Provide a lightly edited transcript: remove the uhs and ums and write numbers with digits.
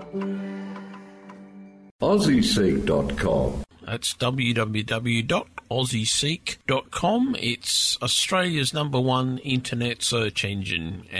AussieSeek.com. That's www.aussieseek.com. It's Australia's #1 internet search engine.